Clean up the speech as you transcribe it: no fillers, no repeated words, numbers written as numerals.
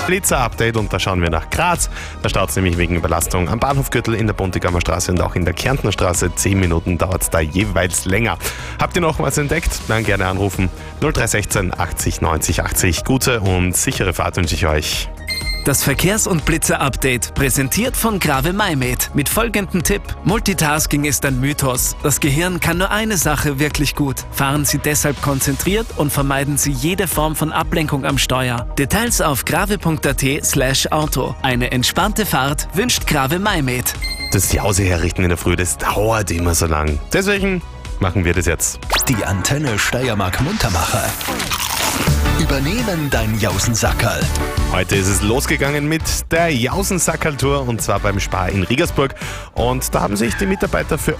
Blitzer-Update und da schauen wir nach Graz. Da staut es nämlich wegen Überlastung am Bahnhofgürtel in der Buntigammer Straße und auch in der Kärntner Straße. 10 Minuten dauert es da jeweils länger. Habt ihr noch was entdeckt? Dann gerne anrufen. 0316 80 90 80. Gute und sichere Fahrt wünsche ich euch. Das Verkehrs- und Blitzer-Update, präsentiert von Grave Maimed. Mit folgendem Tipp: Multitasking ist ein Mythos. Das Gehirn kann nur eine Sache wirklich gut. Fahren Sie deshalb konzentriert und vermeiden Sie jede Form von Ablenkung am Steuer. Details auf grave.at/auto. Eine entspannte Fahrt wünscht Grave Maimed. Das Jause herrichten in der Früh, das dauert immer so lang. Deswegen machen wir das jetzt. Die Antenne Steiermark Muntermacher. Übernehmen dein Jausensackerl. Heute ist es losgegangen mit der Jausensackerl-Tour und zwar beim Spar in Regensburg. Und da haben sich die Mitarbeiter für